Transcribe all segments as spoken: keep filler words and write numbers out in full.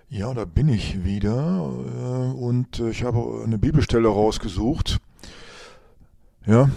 Ja, da bin ich wieder äh, und äh, ich habe eine Bibelstelle rausgesucht. Ja,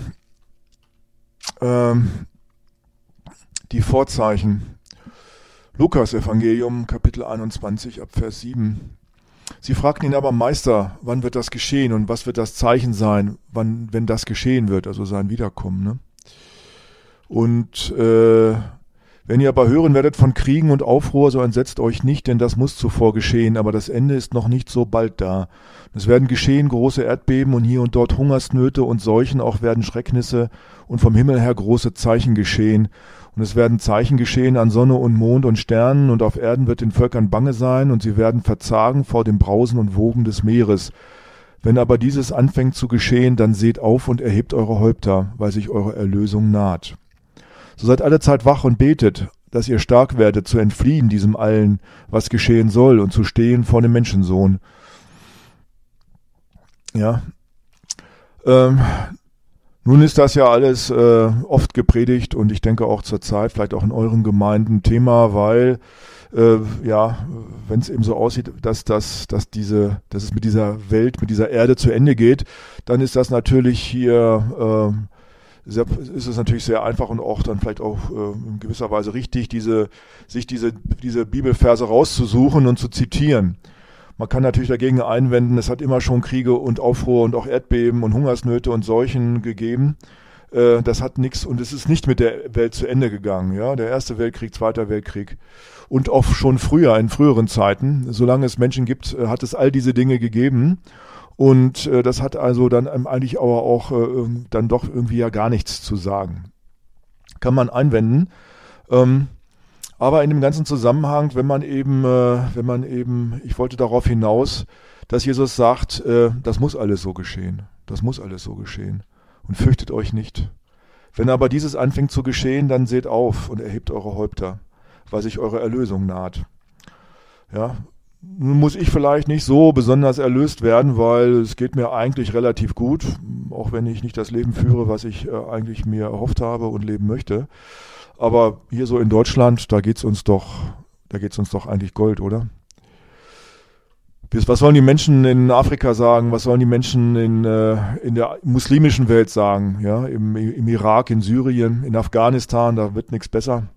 ähm, die Vorzeichen. Lukas Evangelium, Kapitel einundzwanzig, ab Vers sieben. Sie fragten ihn aber: Meister, wann wird das geschehen und was wird das Zeichen sein, wann, wenn das geschehen wird, also sein Wiederkommen, ne? Und äh, wenn ihr aber hören werdet von Kriegen und Aufruhr, so entsetzt euch nicht, denn das muss zuvor geschehen, aber das Ende ist noch nicht so bald da. Es werden geschehen große Erdbeben und hier und dort Hungersnöte und Seuchen, auch werden Schrecknisse und vom Himmel her große Zeichen geschehen. Und es werden Zeichen geschehen an Sonne und Mond und Sternen, und auf Erden wird den Völkern bange sein, und sie werden verzagen vor dem Brausen und Wogen des Meeres. Wenn aber dieses anfängt zu geschehen, dann seht auf und erhebt eure Häupter, weil sich eure Erlösung naht. So seid alle Zeit wach und betet, dass ihr stark werdet, zu entfliehen diesem allen, was geschehen soll, und zu stehen vor dem Menschensohn. Ja. Ähm, nun ist das ja alles äh, oft gepredigt, und ich denke auch zur Zeit, vielleicht auch in euren Gemeinden, Thema, weil äh, ja, wenn es eben so aussieht, dass das, dass diese, dass es mit dieser Welt, mit dieser Erde zu Ende geht, dann ist das natürlich hier äh, Sehr, ist es natürlich sehr einfach und auch dann vielleicht auch äh, in gewisser Weise richtig, diese, sich diese, diese Bibelverse rauszusuchen und zu zitieren. Man kann natürlich dagegen einwenden, es hat immer schon Kriege und Aufruhr und auch Erdbeben und Hungersnöte und Seuchen gegeben. Äh, das hat nichts, und es ist nicht mit der Welt zu Ende gegangen. Ja? Der Erste Weltkrieg, Zweiter Weltkrieg und auch schon früher, in früheren Zeiten, solange es Menschen gibt, hat es all diese Dinge gegeben. Und äh, das hat also dann eigentlich aber auch äh, dann doch irgendwie ja gar nichts zu sagen. Kann man einwenden. Ähm, aber in dem ganzen Zusammenhang, wenn man eben, äh, wenn man eben, ich wollte darauf hinaus, dass Jesus sagt, äh, das muss alles so geschehen. Das muss alles so geschehen. Und fürchtet euch nicht. Wenn aber dieses anfängt zu geschehen, dann seht auf und erhebt eure Häupter, weil sich eure Erlösung naht. Ja. Nun muss ich vielleicht nicht so besonders erlöst werden, weil es geht mir eigentlich relativ gut, auch wenn ich nicht das Leben führe, was ich äh, eigentlich mir erhofft habe und leben möchte. Aber hier so in Deutschland, da geht's uns doch, da geht's uns doch eigentlich Gold, oder? Was sollen die Menschen in Afrika sagen? Was sollen die Menschen in, äh, in der muslimischen Welt sagen? Ja, im, im Irak, in Syrien, in Afghanistan, da wird nichts besser.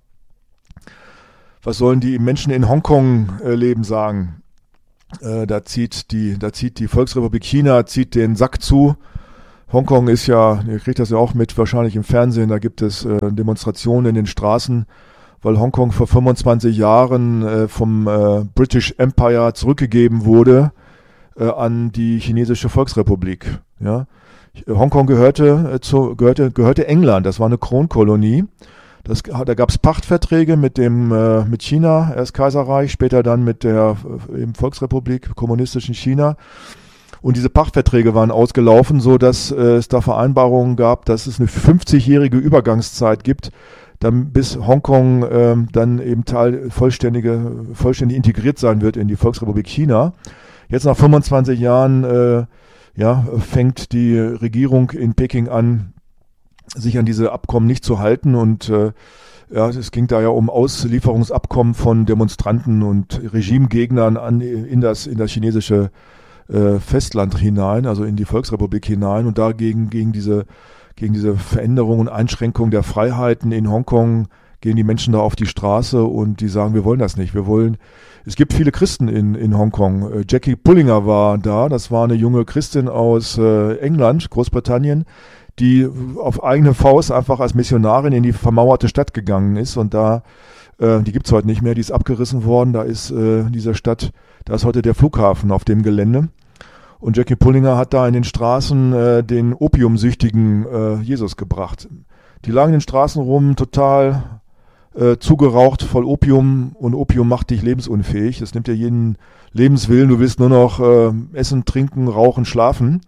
Was sollen die Menschen in Hongkong äh, leben sagen? Äh, da zieht die, da zieht die Volksrepublik China zieht den Sack zu. Hongkong ist ja, ihr kriegt das ja auch mit, wahrscheinlich im Fernsehen. Da gibt es äh, Demonstrationen in den Straßen, weil Hongkong vor fünfundzwanzig Jahren äh, vom äh, British Empire zurückgegeben wurde äh, an die chinesische Volksrepublik. Ja, Hongkong gehörte äh, zu, gehörte gehörte England. Das war eine Kronkolonie. Das, da gab es Pachtverträge mit dem äh, mit China, erst Kaiserreich, später dann mit der äh, Volksrepublik, kommunistischen China. Und diese Pachtverträge waren ausgelaufen, so dass äh, es da Vereinbarungen gab, dass es eine fünfzigjährige Übergangszeit gibt, dann bis Hongkong äh, dann eben Teil vollständige, vollständig integriert sein wird in die Volksrepublik China. Jetzt nach fünfundzwanzig Jahren äh, ja, fängt die Regierung in Peking an, sich an diese Abkommen nicht zu halten, und äh, ja, es ging da ja um Auslieferungsabkommen von Demonstranten und Regimegegnern an in das in das chinesische äh, Festland hinein, also in die Volksrepublik hinein, und dagegen gegen diese gegen diese Veränderung und Einschränkung der Freiheiten in Hongkong gehen die Menschen da auf die Straße, und die sagen, wir wollen das nicht, wir wollen. Es gibt viele Christen in in Hongkong. Äh, Jackie Pullinger war da, das war eine junge Christin aus äh, England, Großbritannien, die auf eigene Faust einfach als Missionarin in die vermauerte Stadt gegangen ist, und da, äh, die gibt's heute nicht mehr, die ist abgerissen worden, da ist äh, in dieser Stadt, da ist heute der Flughafen auf dem Gelände, und Jackie Pullinger hat da in den Straßen äh, den opiumsüchtigen äh, Jesus gebracht. Die lagen in den Straßen rum, total äh, zugeraucht, voll Opium, und Opium macht dich lebensunfähig, das nimmt dir jeden Lebenswillen, du willst nur noch äh, essen, trinken, rauchen, schlafen.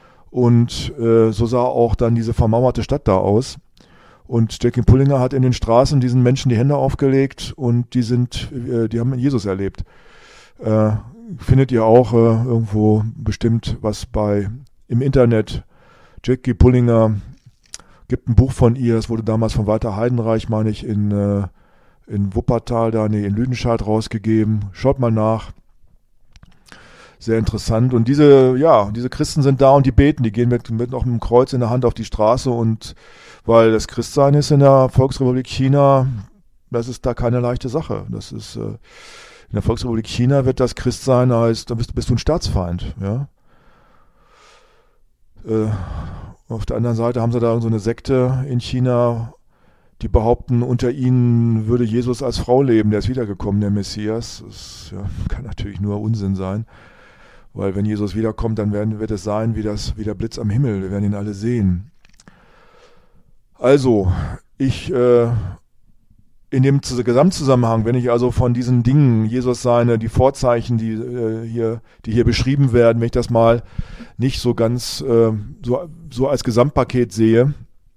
Und äh, so sah auch dann diese vermauerte Stadt da aus. Und Jackie Pullinger hat in den Straßen diesen Menschen die Hände aufgelegt, und die sind, äh, die haben Jesus erlebt. Äh, findet ihr auch äh, irgendwo bestimmt was bei im Internet. Jackie Pullinger, gibt ein Buch von ihr, es wurde damals von Walter Heidenreich, meine ich, in, äh, in Wuppertal, da nee, in Lüdenscheid rausgegeben. Schaut mal nach. sehr interessant. Und diese, ja, diese Christen sind da und die beten, die gehen mit, mit noch einem Kreuz in der Hand auf die Straße, und weil das Christsein ist in der Volksrepublik China, das ist da keine leichte Sache. Das ist, äh, in der Volksrepublik China wird das Christsein als, da bist, bist du ein Staatsfeind, ja. Äh, auf der anderen Seite haben sie da so eine Sekte in China, die behaupten, unter ihnen würde Jesus als Frau leben, der ist wiedergekommen, der Messias. Das ja, kann natürlich nur Unsinn sein, weil wenn Jesus wiederkommt, dann werden, wird es sein wie, das, wie der Blitz am Himmel, wir werden ihn alle sehen. Also, ich, äh, in dem Gesamtzusammenhang, wenn ich also von diesen Dingen, Jesus seine, die Vorzeichen, die, äh, hier, die hier beschrieben werden, wenn ich das mal nicht so ganz äh, so, so als Gesamtpaket sehe,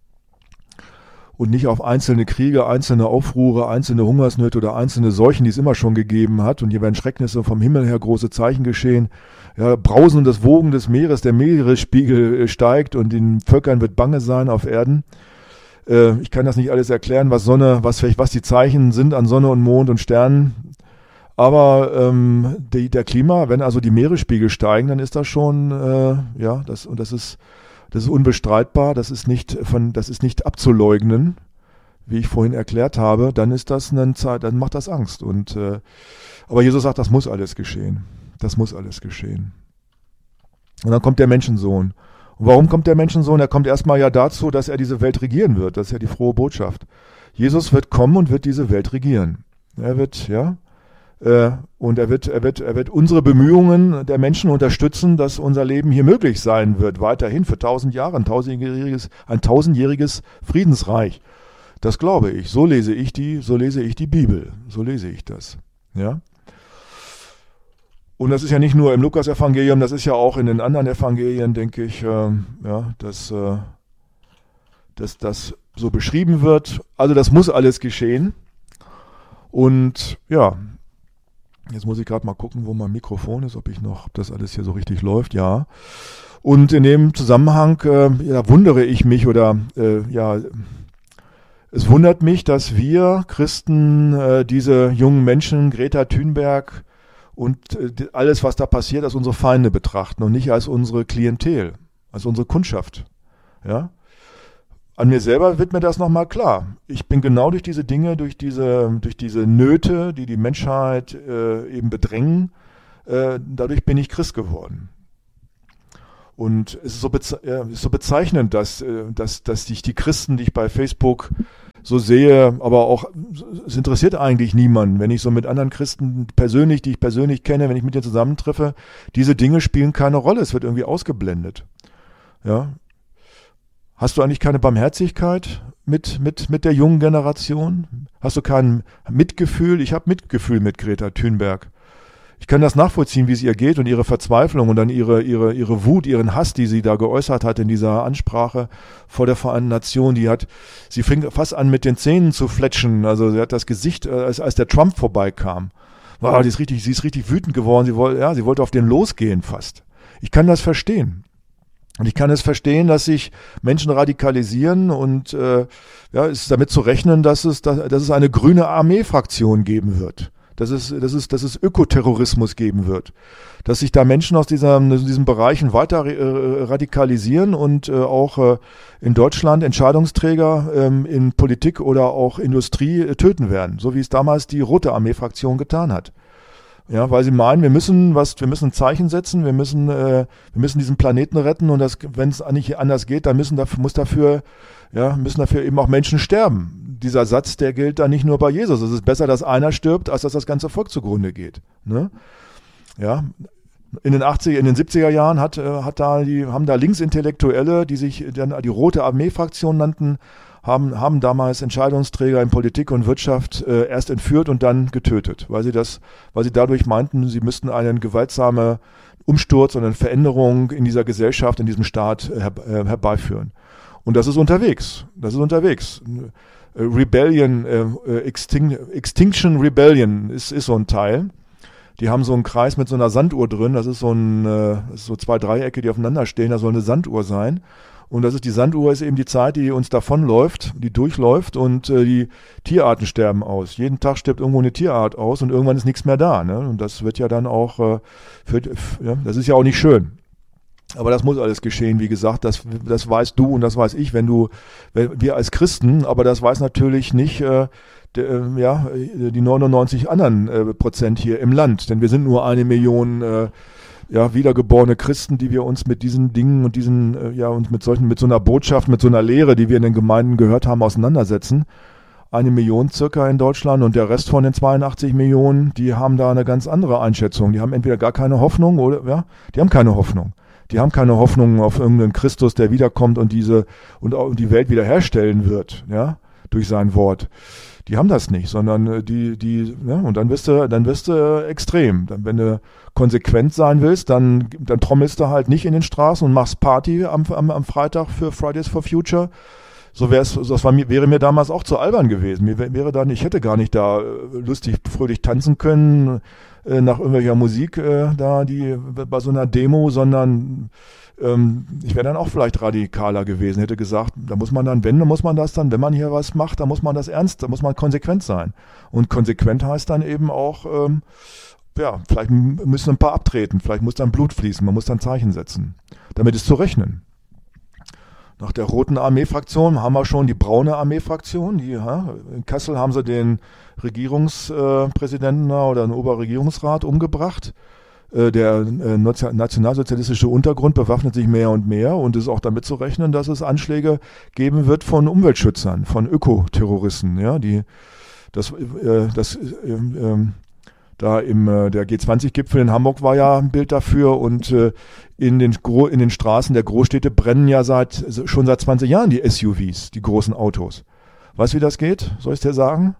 und nicht auf einzelne Kriege, einzelne Aufruhre, einzelne Hungersnöte oder einzelne Seuchen, die es immer schon gegeben hat. Und hier werden Schrecknisse vom Himmel her, große Zeichen geschehen. Ja, Brausen und das Wogen des Meeres, der Meeresspiegel steigt und den Völkern wird bange sein auf Erden. Äh, ich kann das nicht alles erklären, was Sonne, was vielleicht, was die Zeichen sind an Sonne und Mond und Sternen. Aber ähm, die, der Klima, wenn also die Meeresspiegel steigen, dann ist das schon, äh, ja, das, und das ist, Das ist unbestreitbar, das ist nicht von, das ist nicht abzuleugnen, wie ich vorhin erklärt habe. Dann ist das eine Zeit, dann macht das Angst. Und äh, aber Jesus sagt, das muss alles geschehen. Das muss alles geschehen. Und dann kommt der Menschensohn. Und warum kommt der Menschensohn? Er kommt erstmal ja dazu, dass er diese Welt regieren wird. Das ist ja die frohe Botschaft. Jesus wird kommen und wird diese Welt regieren. Er wird, ja. Und er wird, er wird, er wird unsere Bemühungen der Menschen unterstützen, dass unser Leben hier möglich sein wird, weiterhin für tausend Jahre, ein tausendjähriges, ein tausendjähriges Friedensreich. Das glaube ich. So lese ich die, so lese ich die Bibel. So lese ich das. Ja. Und das ist ja nicht nur im Lukas-Evangelium, das ist ja auch in den anderen Evangelien, denke ich, äh, ja, dass, äh, dass das so beschrieben wird. Also das muss alles geschehen. Und ja, jetzt muss ich gerade mal gucken, wo mein Mikrofon ist, ob ich noch, ob das alles hier so richtig läuft, ja. Und in dem Zusammenhang, äh, ja, wundere ich mich oder, äh, ja, es wundert mich, dass wir Christen äh, diese jungen Menschen, Greta Thunberg und äh, alles, was da passiert, als unsere Feinde betrachten und nicht als unsere Klientel, als unsere Kundschaft, ja. An mir selber wird mir das nochmal klar. Ich bin genau durch diese Dinge, durch diese, durch diese Nöte, die die Menschheit äh, eben bedrängen, äh, dadurch bin ich Christ geworden. Und es ist so, beze- äh, ist so bezeichnend, dass, äh, dass, dass ich die Christen, die ich bei Facebook so sehe, aber auch, es interessiert eigentlich niemanden, wenn ich so mit anderen Christen persönlich, die ich persönlich kenne, wenn ich mit denen zusammentreffe, diese Dinge spielen keine Rolle, es wird irgendwie ausgeblendet. Ja. Hast du eigentlich keine Barmherzigkeit mit, mit, mit der jungen Generation? Hast du kein Mitgefühl? Ich habe Mitgefühl mit Greta Thunberg. Ich kann das nachvollziehen, wie es ihr geht und ihre Verzweiflung und dann ihre, ihre, ihre Wut, ihren Hass, die sie da geäußert hat in dieser Ansprache vor der Vereinten Nationen. Die hat, sie fing fast an mit den Zähnen zu fletschen. Also sie hat das Gesicht, als, als der Trump vorbeikam. Wow, die ist richtig, sie ist richtig wütend geworden. Sie wollte, ja, sie wollte auf den losgehen fast. Ich kann das verstehen. Und ich kann es verstehen, dass sich Menschen radikalisieren und äh, ja, es ist damit zu rechnen, dass es, dass, dass es eine grüne Armee-Fraktion geben wird, dass es, dass es, dass es Ökoterrorismus geben wird, dass sich da Menschen aus dieser, diesen Bereichen weiter äh, radikalisieren und äh, auch äh, in Deutschland Entscheidungsträger ähm, in Politik oder auch Industrie äh, töten werden, so wie es damals die Rote Armee-Fraktion getan hat. Ja, weil sie meinen, wir müssen was, wir müssen ein Zeichen setzen, wir müssen, äh, wir müssen diesen Planeten retten und das, wenn es nicht anders geht, dann müssen dafür, muss dafür, ja, müssen dafür eben auch Menschen sterben. Dieser Satz, der gilt dann nicht nur bei Jesus. Es ist besser, dass einer stirbt, als dass das ganze Volk zugrunde geht. Ne? Ja, in den achtziger, in den siebziger Jahren hat, äh, hat da die, haben da Linksintellektuelle, die sich dann die Rote Armee-Fraktion nannten, haben, haben damals Entscheidungsträger in Politik und Wirtschaft äh, erst entführt und dann getötet, weil sie das, weil sie dadurch meinten, sie müssten einen gewaltsamen Umsturz und eine Veränderung in dieser Gesellschaft, in diesem Staat äh, her, äh, herbeiführen. Und das ist unterwegs. Das ist unterwegs. Äh, Rebellion, äh, Extin- Extinction Rebellion ist, ist so ein Teil. Die haben so einen Kreis mit so einer Sanduhr drin. Das ist so ein, äh, das ist so zwei Dreiecke, die aufeinander stehen. Da soll eine Sanduhr sein. Und das ist die Sanduhr, ist eben die Zeit, die uns davonläuft, die durchläuft und äh, die Tierarten sterben aus. Jeden Tag stirbt irgendwo eine Tierart aus und irgendwann ist nichts mehr da. Ne? Und das wird ja dann auch, äh, für, ja, das ist ja auch nicht schön. Aber das muss alles geschehen, wie gesagt, das, das weißt du und das weiß ich, wenn du, wenn wir als Christen, aber das weiß natürlich nicht äh, de, ja, die neunundneunzig anderen äh, Prozent hier im Land, denn wir sind nur eine Million äh, ja, wiedergeborene Christen, die wir uns mit diesen Dingen und diesen, äh, ja, und mit solchen, mit so einer Botschaft, mit so einer Lehre, die wir in den Gemeinden gehört haben, auseinandersetzen. Eine Million circa in Deutschland und der Rest von den zweiundachtzig Millionen, die haben da eine ganz andere Einschätzung. Die haben entweder gar keine Hoffnung oder, ja, die haben keine Hoffnung. Die haben keine Hoffnung auf irgendeinen Christus, der wiederkommt und diese, und auch die Welt wiederherstellen wird, ja, durch sein Wort. Die haben das nicht, sondern die, die, ja, und dann wirst du, dann wirst du extrem. Dann, wenn du konsequent sein willst, dann, dann trommelst du halt nicht in den Straßen und machst Party am, am, am Freitag für Fridays for Future. So wär's, das war mir, wäre mir damals auch zu albern gewesen. Mir wäre dann, ich hätte gar nicht da lustig, fröhlich tanzen können, äh, nach irgendwelcher Musik, äh, da, die, bei so einer Demo, sondern, ähm, ich wäre dann auch vielleicht radikaler gewesen, hätte gesagt, da muss man dann, wenn, dann muss man das dann, wenn man hier was macht, dann muss man das ernst, da muss man konsequent sein. Und konsequent heißt dann eben auch, ähm, ja, vielleicht müssen ein paar abtreten, vielleicht muss dann Blut fließen, man muss dann Zeichen setzen. Damit ist zu rechnen. Nach der Roten Armee-Fraktion haben wir schon die Braune Armee-Fraktion. Die, ja, in Kassel haben sie den Regierungspräsidenten oder den Oberregierungsrat umgebracht. Äh, der äh, nationalsozialistische Untergrund bewaffnet sich mehr und mehr und es ist auch damit zu rechnen, dass es Anschläge geben wird von Umweltschützern, von Ökoterroristen. Ja, die, das, äh, das, äh, äh, Da im äh, der G zwanzig Gipfel in Hamburg war ja ein Bild dafür und äh, in den Gro- in den Straßen der Großstädte brennen ja seit schon seit zwanzig Jahren die S U Vs, die großen Autos. Weißt du, wie das geht? Soll ich dir sagen?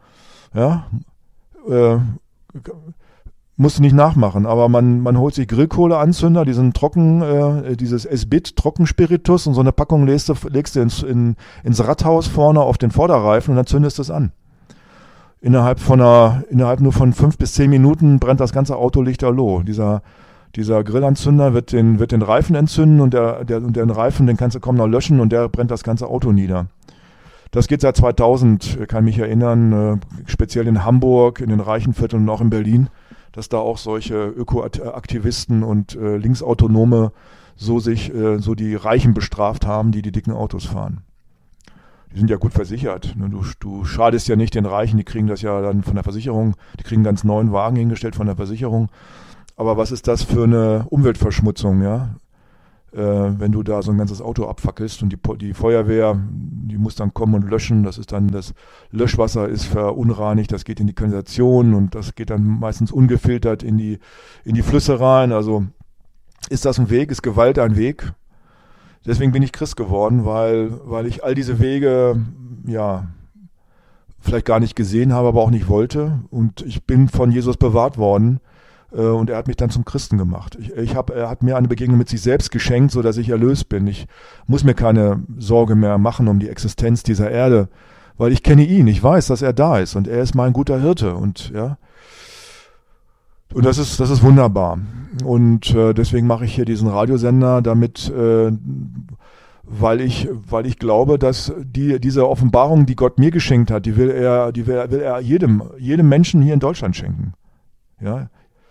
Ja, äh, musst du nicht nachmachen, aber man man holt sich Grillkohleanzünder, diesen trocken äh, dieses S-Bit Trockenspiritus und so eine Packung legst du legst du ins in, ins Radhaus vorne auf den Vorderreifen und dann zündest du es an. Innerhalb von einer, innerhalb nur von fünf bis zehn Minuten brennt das ganze Auto lichterloh. Dieser, dieser Grillanzünder wird den, wird den Reifen entzünden und der, der, und den Reifen, den kannst du kaum noch löschen und der brennt das ganze Auto nieder. Das geht seit zweitausend, kann mich erinnern, äh, speziell in Hamburg, in den Reichenvierteln und auch in Berlin, dass da auch solche Ökoaktivisten und äh, Linksautonome so sich, äh, so die Reichen bestraft haben, die die dicken Autos fahren. Die sind ja gut versichert. Du, du schadest ja nicht den Reichen, die kriegen das ja dann von der Versicherung, die kriegen ganz neuen Wagen hingestellt von der Versicherung. Aber was ist das für eine Umweltverschmutzung, ja? Äh, wenn du da so ein ganzes Auto abfackelst und die, die Feuerwehr, die muss dann kommen und löschen, das ist dann, das Löschwasser ist verunreinigt, das geht in die Kanalisation und das geht dann meistens ungefiltert in die, in die Flüsse rein. Also ist das ein Weg, ist Gewalt ein Weg? Deswegen bin ich Christ geworden, weil, weil ich all diese Wege, ja, vielleicht gar nicht gesehen habe, aber auch nicht wollte. Und ich bin von Jesus bewahrt worden äh, und er hat mich dann zum Christen gemacht. Ich, ich hab, er hat mir eine Begegnung mit sich selbst geschenkt, sodass ich erlöst bin. Ich muss mir keine Sorge mehr machen um die Existenz dieser Erde, weil ich kenne ihn, ich weiß, dass er da ist und er ist mein guter Hirte und ja. Und das ist, das ist wunderbar. Und äh, deswegen mache ich hier diesen Radiosender, damit, äh, weil ich, weil ich glaube, dass die, diese Offenbarung, die Gott mir geschenkt hat, die will er, die will, will er jedem, jedem Menschen hier in Deutschland schenken. Ja.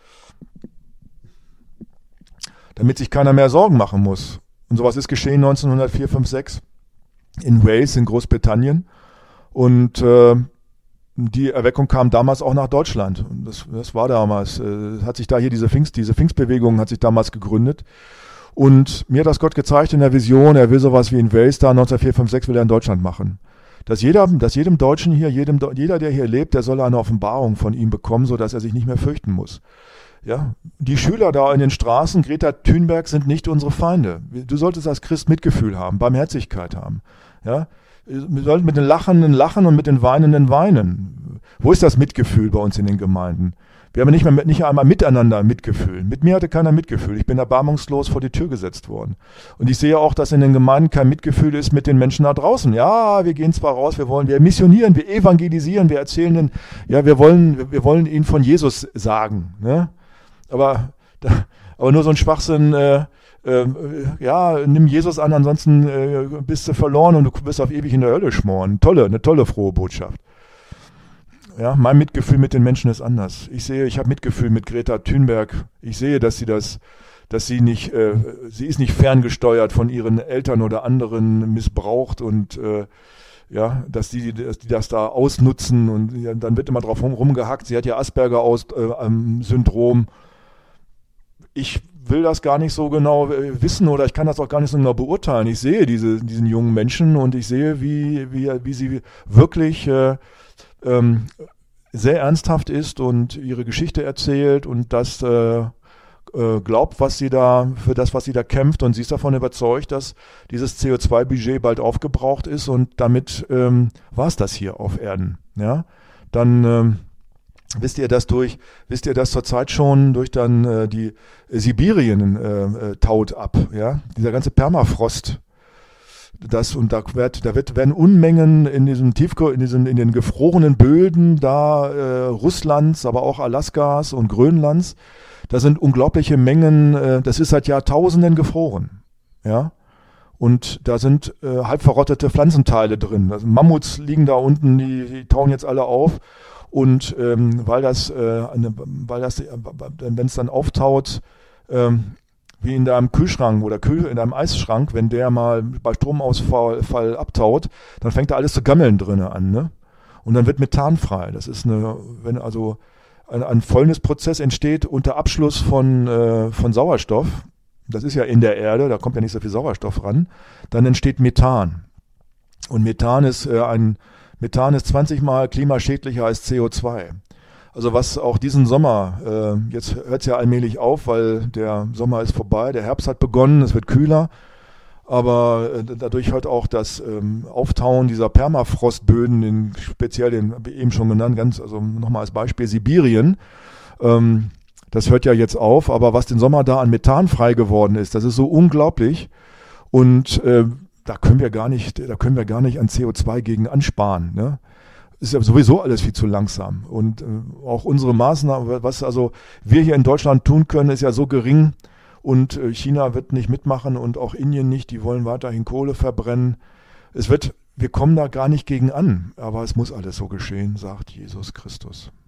Damit sich keiner mehr Sorgen machen muss. Und sowas ist geschehen neunzehnhundertvier, fünf, sechs in Wales in Großbritannien. Und äh, die Erweckung kam damals auch nach Deutschland. Und das, das war damals, äh, hat sich da hier diese Pfingst, diese Pfingstbewegung hat sich damals gegründet. Und mir hat das Gott gezeigt in der Vision, er will sowas wie in Wales da neunzehnhundertvier, fünf, sechs will er in Deutschland machen. Dass jeder, dass jedem Deutschen hier, jedem, jeder, der hier lebt, der soll eine Offenbarung von ihm bekommen, sodass er sich nicht mehr fürchten muss. Ja, die Schüler da in den Straßen, Greta Thunberg, sind nicht unsere Feinde. Du solltest als Christ Mitgefühl haben, Barmherzigkeit haben. Ja, wir sollten mit den Lachenden lachen und mit den Weinenden weinen. Wo ist das Mitgefühl bei uns in den Gemeinden? Wir haben nicht, mehr, nicht einmal miteinander Mitgefühl. Mit mir hatte keiner Mitgefühl. Ich bin erbarmungslos vor die Tür gesetzt worden. Und ich sehe auch, dass in den Gemeinden kein Mitgefühl ist mit den Menschen da draußen. Ja, wir gehen zwar raus, wir wollen, wir missionieren, wir evangelisieren, wir erzählen den, ja, wir wollen, wir wollen ihnen von Jesus sagen. Ne? Aber da, Aber nur so ein Schwachsinn, äh, äh, ja, nimm Jesus an, ansonsten äh, bist du verloren und du wirst auf ewig in der Hölle schmoren. Tolle, eine tolle, frohe Botschaft. Ja, mein Mitgefühl mit den Menschen ist anders. Ich sehe, ich habe Mitgefühl mit Greta Thunberg. Ich sehe, dass sie das, dass sie nicht, äh, sie ist nicht ferngesteuert von ihren Eltern oder anderen missbraucht und äh, ja, dass die, dass die das da ausnutzen und ja, dann wird immer drauf rum, rumgehackt. Sie hat ja Asperger-Syndrom. Äh, ich will das gar nicht so genau wissen oder ich kann das auch gar nicht so genau beurteilen. Ich sehe diese, diesen jungen Menschen und ich sehe, wie, wie, wie sie wirklich äh, ähm, sehr ernsthaft ist und ihre Geschichte erzählt und das äh, äh, glaubt, was sie da, für das, was sie da kämpft, und sie ist davon überzeugt, dass dieses C O zwei Budget bald aufgebraucht ist und damit ähm, war es das hier auf Erden. Ja? Dann ähm, wisst ihr das durch, wisst ihr das zurzeit schon durch dann äh, die Sibirien äh, äh, taut ab, ja, dieser ganze Permafrost. Das und da wird, da wird werden Unmengen in diesem Tiefko, in diesen in den gefrorenen Böden da äh, Russlands, aber auch Alaskas und Grönlands. Da sind unglaubliche Mengen. Äh, das ist seit Jahrtausenden gefroren, ja. Und da sind äh, halb verrottete Pflanzenteile drin. Also Mammuts liegen da unten, die, die tauen jetzt alle auf. Und ähm, weil das, äh, eine, weil das, äh, wenn es dann auftaut, ähm, wie in deinem Kühlschrank oder Kühl, in deinem Eisschrank, wenn der mal bei Stromausfall Fall abtaut, dann fängt da alles zu gammeln drinnen an, ne? Und dann wird Methan frei. Das ist eine, wenn also ein, ein Fäulnisprozess entsteht unter Abschluss von, äh, von Sauerstoff, das ist ja in der Erde, da kommt ja nicht so viel Sauerstoff ran, dann entsteht Methan. Und Methan ist äh, ein Methan ist zwanzig Mal klimaschädlicher als C O zwei. Also was auch diesen Sommer, äh, jetzt hört es ja allmählich auf, weil der Sommer ist vorbei, der Herbst hat begonnen, es wird kühler, aber äh, dadurch halt auch das ähm, Auftauen dieser Permafrostböden, in, speziell den, wie eben schon genannt, ganz, also nochmal als Beispiel Sibirien, ähm, das hört ja jetzt auf, aber was den Sommer da an Methan frei geworden ist, das ist so unglaublich und äh, da können wir gar nicht, da können wir gar nicht an C O zwei gegen ansparen, ne? Ist ja sowieso alles viel zu langsam. Und äh, auch unsere Maßnahmen, was also wir hier in Deutschland tun können, ist ja so gering. Und äh, China wird nicht mitmachen und auch Indien nicht. Die wollen weiterhin Kohle verbrennen. Es wird, wir kommen da gar nicht gegen an. Aber es muss alles so geschehen, sagt Jesus Christus.